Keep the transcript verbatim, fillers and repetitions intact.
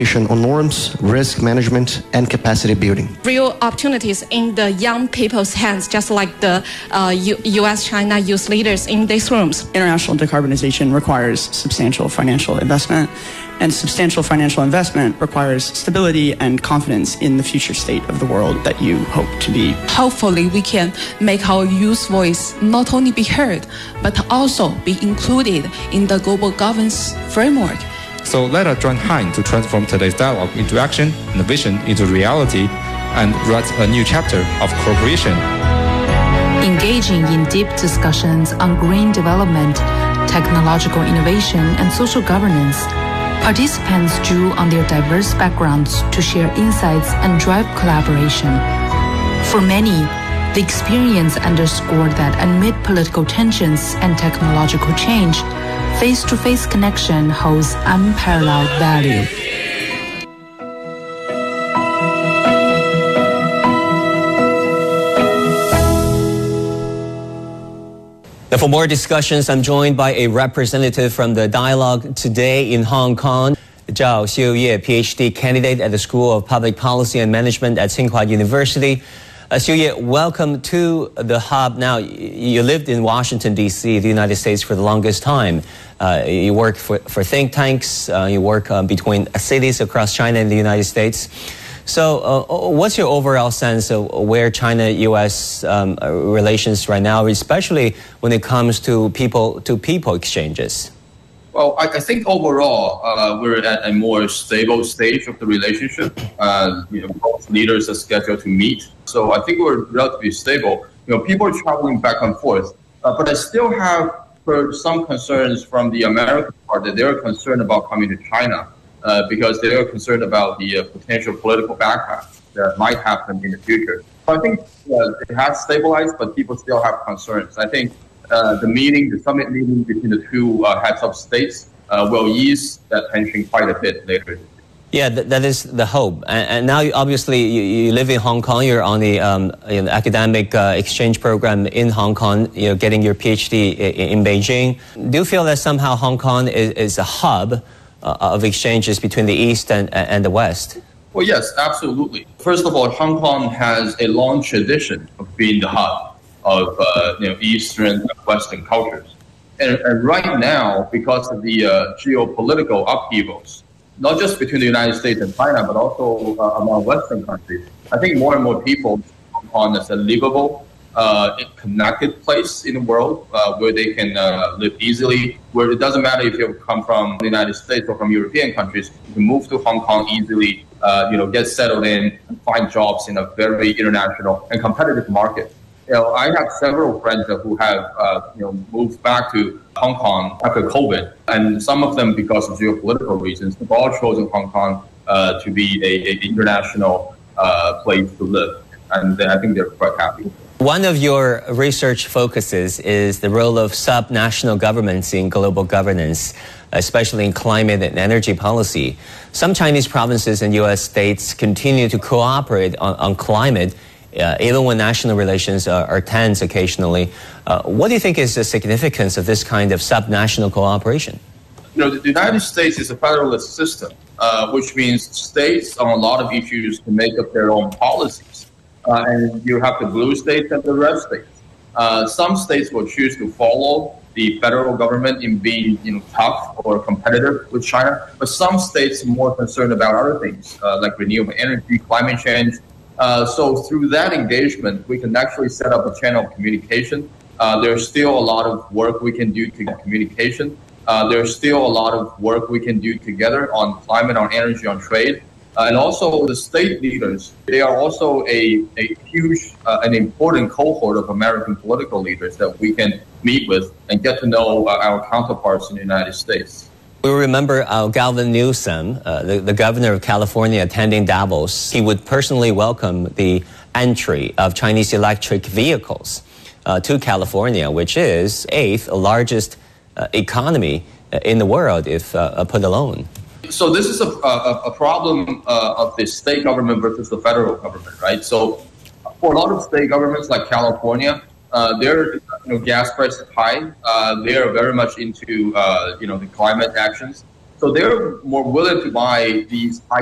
on norms, risk management, and capacity building. Real opportunities in the young people's hands, just like the uh, U S China youth leaders in these rooms. International decarbonization requires substantial financial investment, and substantial financial investment requires stability and confidence in the future state of the world that you hope to be. Hopefully, we can make our youth voice not only be heard, but also be included in the global governance framework. So let us join hands to transform today's dialogue into action and vision into reality and write a new chapter of cooperation. Engaging in deep discussions on green development, technological innovation, and social governance, participants drew on their diverse backgrounds to share insights and drive collaboration. For many, the experience underscored that amid political tensions and technological change, face-to-face connection holds unparalleled value. Now, for more discussions, I'm joined by a representative from the dialogue today in Hong Kong, Zhao Xiuye, PhD candidate at the School of Public Policy and Management at Tsinghua University. Uh, Xiuye, welcome to the Hub. Now, you lived in Washington, D C, the United States, for the longest time. Uh, you work for, for think tanks, uh, you work um, between cities across China and the United States. So uh, what's your overall sense of where China-U S um, relations right now, especially when it comes to people-to-people exchanges? Well, I, I think overall, uh, we're at a more stable stage of the relationship. Uh, you know, both leaders are scheduled to meet. So I think we're relatively stable. You know, people are traveling back and forth. Uh, but I still have heard some concerns from the American part that they're concerned about coming to China uh, because they're concerned about the uh, potential political backlash that might happen in the future. So I think uh, it has stabilized, but people still have concerns. I think Uh, the meeting, the summit meeting between the two uh, heads of states uh, will ease that tension quite a bit later. Yeah, th that is the hope. And, and now, obviously, you, you live in Hong Kong. You're on the um, you know, academic uh, exchange program in Hong Kong. You know, getting your PhD in, in Beijing. Do you feel that somehow Hong Kong is, is a hub uh, of exchanges between the East and, and the West? Well, yes, absolutely. First of all, Hong Kong has a long tradition of being the hub of uh, you know, Eastern and Western cultures. And, and right now, because of the uh, geopolitical upheavals, not just between the United States and China, but also uh, among Western countries, I think more and more people see Hong Kong as a livable, uh, connected place in the world uh, where they can uh, live easily, where it doesn't matter if you come from the United States or from European countries, you can move to Hong Kong easily, uh, you know, get settled in, and find jobs in a very international and competitive market. You know, I have several friends who have, uh, you know, moved back to Hong Kong after COVID, and some of them because of geopolitical reasons. They've all chosen Hong Kong uh, to be a, a international uh, place to live, and I think they're quite happy. One of your research focuses is the role of sub-national governments in global governance, especially in climate and energy policy. Some Chinese provinces and U S states continue to cooperate on, on climate, Uh, even when national relations are, are tense occasionally. Uh, what do you think is the significance of this kind of sub-national cooperation? You know, the United States is a federalist system, uh, which means states on a lot of issues can make up their own policies. Uh, and you have the blue states and the red states. Uh, some states will choose to follow the federal government in being, you know, tough or competitive with China, but some states are more concerned about other things, uh, like renewable energy, climate change. Uh, so through that engagement, we can actually set up a channel of communication. Uh, there's still a lot of work we can do to get communication. Uh, there's still a lot of work we can do together on climate, on energy, on trade. Uh, and also the state leaders, they are also a, a huge uh, and important cohort of American political leaders that we can meet with and get to know uh, our counterparts in the United States. We remember uh, Gavin Newsom, uh, the, the governor of California, attending Davos. He would personally welcome the entry of Chinese electric vehicles uh, to California, which is eighth largest uh, economy in the world, if uh, put alone. So this is a, a, a problem uh, of the state government versus the federal government, right? So for a lot of state governments like California, Uh, their you know, gas price is high. Uh, they are very much into uh, you know the climate actions. So they're more willing to buy these